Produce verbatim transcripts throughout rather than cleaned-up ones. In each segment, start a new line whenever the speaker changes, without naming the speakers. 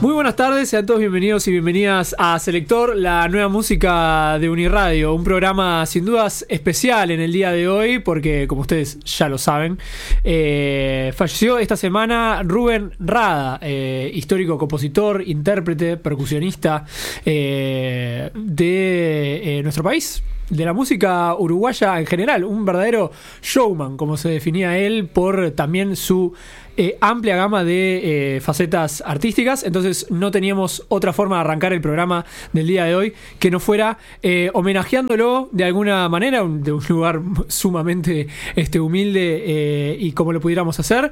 Muy buenas tardes, sean todos bienvenidos y bienvenidas a Selector, la nueva música de Uniradio. Un programa sin dudas especial en el día de hoy porque, como ustedes ya lo saben, eh, falleció esta semana Rubén Rada, eh, histórico compositor, intérprete, percusionista eh, de eh, nuestro país, de la música uruguaya en general, un verdadero showman, como se definía él, por también su eh, amplia gama de eh, facetas artísticas. Entonces no teníamos otra forma de arrancar el programa del día de hoy que no fuera eh, homenajeándolo de alguna manera, un, de un lugar sumamente este, humilde eh, y como lo pudiéramos hacer,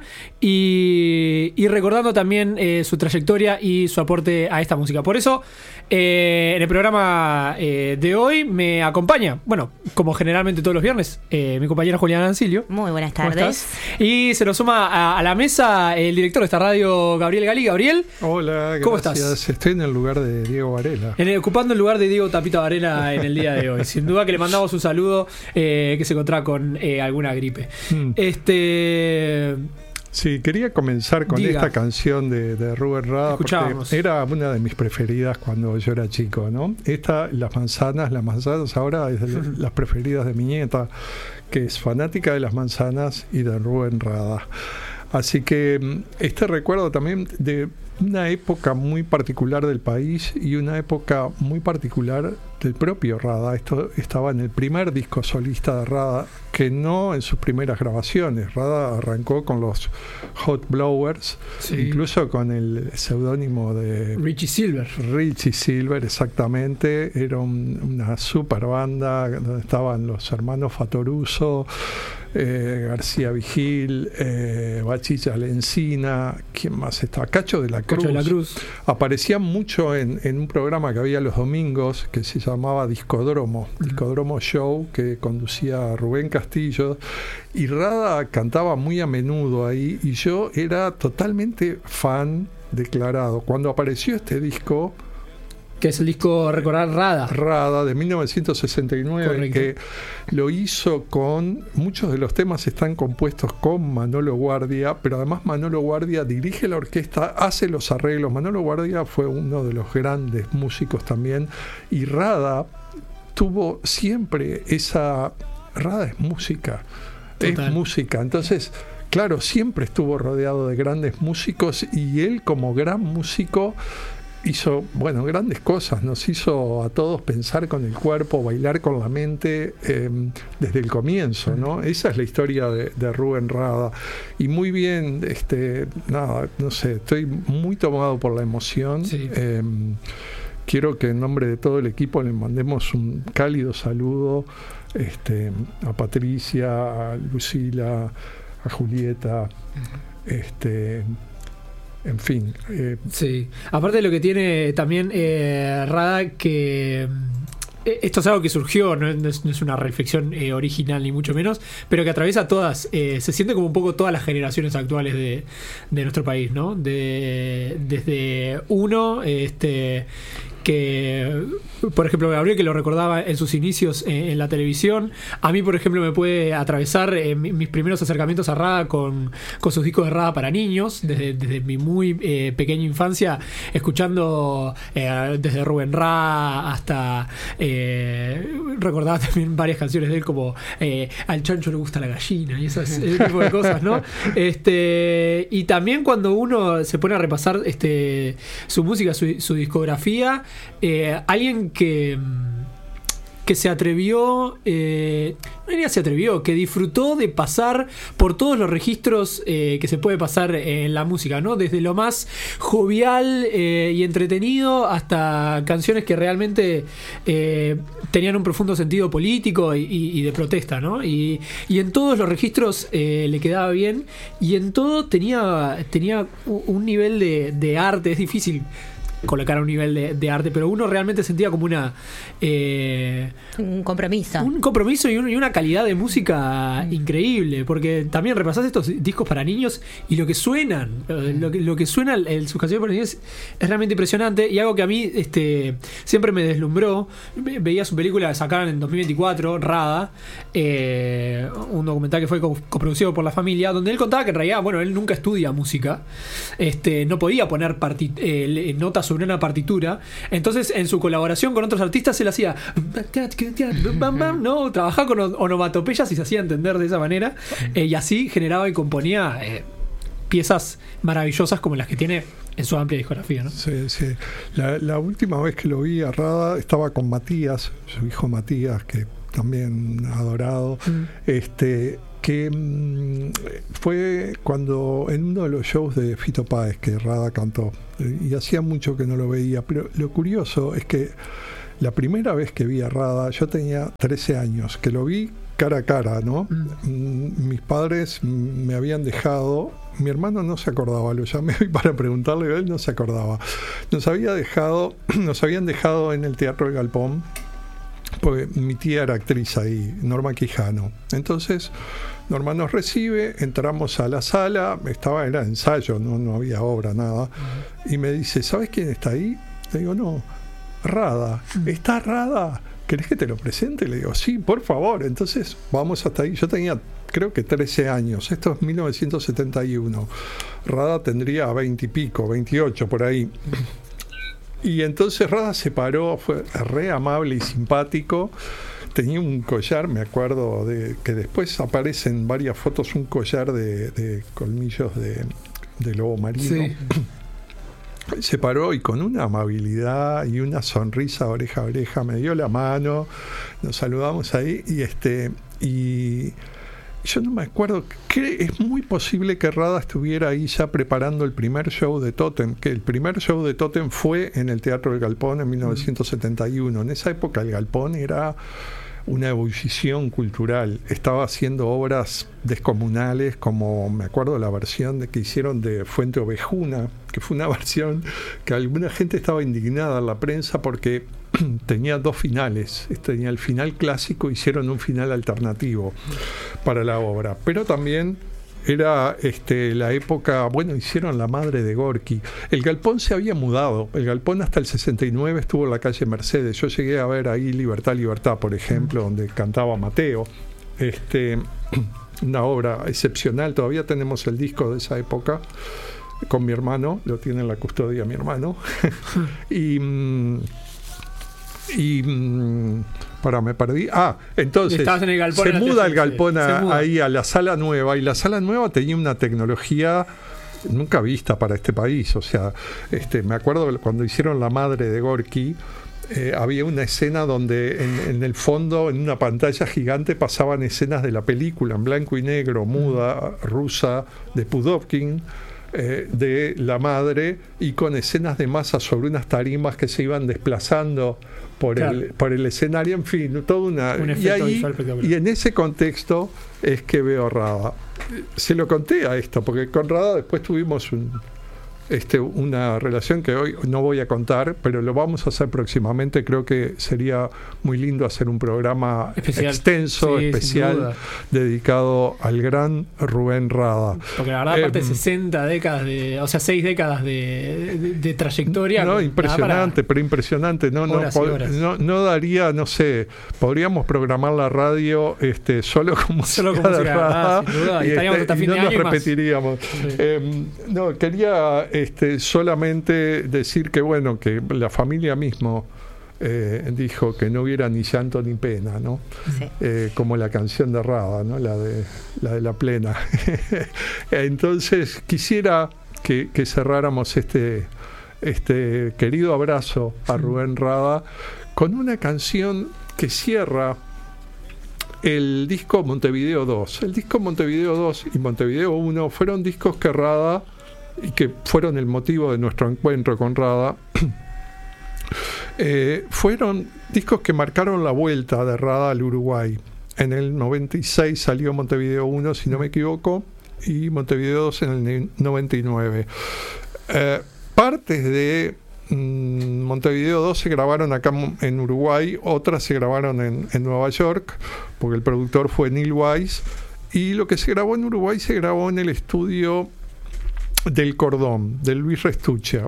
y, y recordando también eh, su trayectoria y su aporte a esta música. Por eso eh, en el programa eh, de hoy me acompaña, bueno, como generalmente todos los viernes, eh, mi compañera Juliana Ancilio.
Muy buenas tardes.
Y se nos suma a, a la mesa el director de esta radio, Gabriel Gali. Gabriel.
Hola,
¿cómo
gracias.
estás?
Estoy en el lugar de Diego Varela.
En el, ocupando el lugar de Diego Tapita Varela en el día de hoy. Sin duda que le mandamos un saludo, eh, que se encontraba con eh, alguna gripe. Mm. Este...
Sí, quería comenzar con
Diga.
esta canción de, de Rubén Rada, porque era una de mis preferidas cuando yo era chico, ¿no? Esta, Las manzanas, las manzanas ahora es de las preferidas de mi nieta, que es fanática de las manzanas y de Rubén Rada. Así que este recuerdo también de una época muy particular del país y una época muy particular del propio Rada. Esto estaba en el primer disco solista de Rada, que no en sus primeras grabaciones. Rada arrancó con los Hot Blowers, sí, incluso con el seudónimo de
Richie Silver.
Richie Silver, exactamente. Era un, una super banda donde estaban los hermanos Fatoruso, Eh, García Vigil, eh, Bachicha Lencina, ¿quién más estaba? Cacho de la Cruz.
Cacho de la Cruz.
Aparecían mucho en, en un programa que había los domingos que se llamaba Discodromo, uh-huh. Discodromo Show, que conducía Rubén Castillo, y Rada cantaba muy a menudo ahí, y yo era totalmente fan declarado. Cuando apareció este disco,
que es el disco Recordar Rada.
Rada, de mil novecientos sesenta y nueve, correcto, que lo hizo con... Muchos de los temas están compuestos con Manolo Guardia, pero además Manolo Guardia dirige la orquesta, hace los arreglos. Manolo Guardia fue uno de los grandes músicos también, y Rada tuvo siempre esa... Rada es música, total. Es música, entonces... Claro, siempre estuvo rodeado de grandes músicos, y él como gran músico hizo, bueno, grandes cosas, nos hizo a todos pensar con el cuerpo, bailar con la mente eh, desde el comienzo, ¿no? Esa es la historia de, de Rubén Rada. Y muy bien, este, nada, no sé, estoy muy tomado por la emoción. Sí. Eh, quiero que en nombre de todo el equipo le mandemos un cálido saludo este, a Patricia, a Lucila, a Julieta, uh-huh. este... En fin. Eh.
Sí. Aparte de lo que tiene también eh, Rada, que eh, esto es algo que surgió, no es, no es una reflexión eh, original ni mucho menos, pero que atraviesa todas, eh, se siente como un poco todas las generaciones actuales de, de nuestro país, ¿no? De, desde uno, este... que, por ejemplo, Gabriel, que lo recordaba en sus inicios en, en la televisión. A mí, por ejemplo, me puede atravesar eh, mis primeros acercamientos a Rada con, con sus discos de Rada para niños, desde, desde mi muy eh, pequeña infancia, escuchando eh, desde Rubén Rada hasta eh, recordaba también varias canciones de él, como eh, Al chancho le gusta la gallina y esas, ese tipo de cosas, ¿no? Este, y también cuando uno se pone a repasar este, su música, su, su discografía, Eh, alguien que que se atrevió, eh, no diría se atrevió, que disfrutó de pasar por todos los registros eh, que se puede pasar en la música, ¿no? Desde lo más jovial eh, y entretenido hasta canciones que realmente eh, tenían un profundo sentido político y, y, y de protesta, ¿no? Y, y en todos los registros eh, le quedaba bien, y en todo tenía, tenía un nivel de, de arte. Es difícil colocar a un nivel de, de arte, pero uno realmente sentía como una... Eh,
un compromiso.
Un compromiso y, un, y una calidad de música mm. increíble, porque también repasás estos discos para niños y lo que suenan, mm. lo, que, lo que suena en sus canciones para niños es realmente impresionante, y algo que a mí este, siempre me deslumbró. Veía su película que sacaron en dos mil veinticuatro, Rada, eh, un documental que fue coproducido por la familia, donde él contaba que en realidad, bueno, él nunca estudia música, este, no podía poner partit- eh, notas sobre una partitura, entonces en su colaboración con otros artistas él hacía no, trabajaba con onomatopeyas y se hacía entender de esa manera, eh, y así generaba y componía eh, piezas maravillosas como las que tiene en su amplia discografía, ¿no?
Sí, sí. La, la última vez que lo vi a Rada estaba con Matías, su hijo Matías, que también adorado, mm. este que mmm, fue cuando en uno de los shows de Fito Páez que Rada cantó, y hacía mucho que no lo veía, pero lo curioso es que la primera vez que vi a Rada, yo tenía trece años, que lo vi cara a cara, ¿no? Mm. Mis padres me habían dejado, mi hermano no se acordaba, lo llamé para preguntarle, él no se acordaba. Nos había dejado, nos habían dejado en el Teatro del Galpón, porque mi tía era actriz ahí, Norma Quijano. Entonces, Norma nos recibe, entramos a la sala, estaba, era ensayo, no, no había obra, nada, uh-huh. y me dice, ¿sabes quién está ahí? Le digo, no, Rada. ¿Está Rada? ¿Querés que te lo presente? Le digo, sí, por favor. Entonces, vamos hasta ahí. Yo tenía, creo que trece años, esto es mil novecientos setenta y uno. Rada tendría veinte y pico, veintiocho, por ahí. Y entonces Rada se paró, fue re amable y simpático. Tenía un collar, me acuerdo, de que después aparecen varias fotos, un collar de, de colmillos de, de lobo marino. Sí. Se paró y con una amabilidad y una sonrisa oreja a oreja me dio la mano, nos saludamos ahí y este y yo no me acuerdo, que es muy posible que Rada estuviera ahí ya preparando el primer show de Totem, que el primer show de Totem fue en el Teatro del Galpón en mil novecientos setenta y uno. En esa época el Galpón era una ebullición cultural, estaba haciendo obras descomunales, como me acuerdo la versión de que hicieron de Fuente Ovejuna, que fue una versión que alguna gente estaba indignada en la prensa porque tenía dos finales, tenía el final clásico, hicieron un final alternativo para la obra, pero también era este, la época, bueno, hicieron La Madre de Gorky. El Galpón se había mudado, el Galpón hasta el sesenta y nueve estuvo en la calle Mercedes. Yo llegué a ver ahí Libertad, Libertad, por ejemplo, donde cantaba Mateo. Este, una obra excepcional, todavía tenemos el disco de esa época con mi hermano, lo tiene en la custodia mi hermano. y... y para me perdí. Ah, entonces
en el galpón,
se muda el galpón a,
muda.
ahí a la sala nueva, y la sala nueva tenía una tecnología nunca vista para este país. O sea, este, me acuerdo cuando hicieron La Madre de Gorky, eh, había una escena donde en, en el fondo, en una pantalla gigante, pasaban escenas de la película en blanco y negro, muda, rusa, de Pudovkin, eh, de La Madre, y con escenas de masa sobre unas tarimas que se iban desplazando por, claro. el, por el escenario, en fin, toda una...
Un
y, ahí, y en ese contexto es que veo a Rada. Se lo conté a esto, porque con Rada después tuvimos un, este, una relación que hoy no voy a contar, pero lo vamos a hacer próximamente. Creo que sería muy lindo hacer un programa especial, extenso, sí, especial, dedicado al gran Rubén Rada.
Porque la verdad, aparte de eh, sesenta décadas, de, o sea, seis décadas de, de, de trayectoria.
No, impresionante, pero impresionante. No, no, pod, no, no daría, no sé, podríamos programar la radio este, solo como
solo como
de Rada,
ah, sin duda, y,
y, este,
hasta fin
y no
de
nos
año
repetiríamos. Sí. Eh, no, quería este, solamente decir que, bueno, que la familia mismo eh, dijo que no hubiera ni llanto ni pena, ¿no? Sí. Eh, como la canción de Rada, ¿no? La de la, de la plena. Entonces quisiera que, que cerráramos este, este querido abrazo a Rubén Rada con una canción que cierra el disco Montevideo dos. El disco Montevideo dos y Montevideo uno fueron discos que Rada, y que fueron el motivo de nuestro encuentro con Rada, eh, fueron discos que marcaron la vuelta de Rada al Uruguay. En el noventa y seis salió Montevideo uno, si no me equivoco, y Montevideo dos en el noventa y nueve. Eh, partes de mmm, Montevideo dos se grabaron acá en Uruguay, otras se grabaron en, en Nueva York, porque el productor fue Neil Weiss, y lo que se grabó en Uruguay se grabó en el estudio del Cordón, de Luis Restuccia.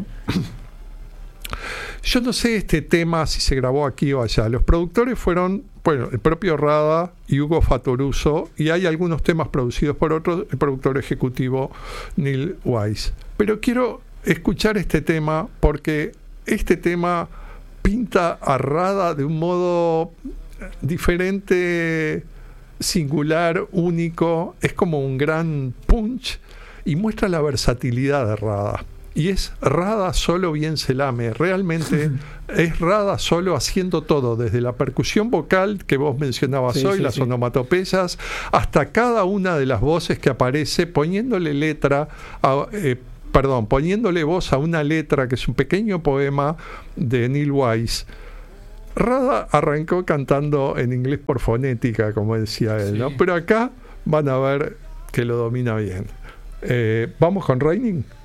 Yo no sé este tema si se grabó aquí o allá. Los productores fueron, bueno, el propio Rada y Hugo Fattoruso, y hay algunos temas producidos por otro, el productor ejecutivo Neil Weiss. Pero quiero escuchar este tema porque este tema pinta a Rada de un modo diferente, singular, único. Es como un gran punch y muestra la versatilidad de Rada. Y es Rada solo bien se lame. Realmente es Rada solo haciendo todo, desde la percusión vocal que vos mencionabas sí, hoy, sí, las sí. onomatopeyas, hasta cada una de las voces que aparece, poniéndole letra, a, eh, perdón, poniéndole voz a una letra que es un pequeño poema de Neil Weiss. Rada arrancó cantando en inglés por fonética, como decía él, sí. ¿no? Pero acá van a ver que lo domina bien. Eh, ¿Vamos con Raining?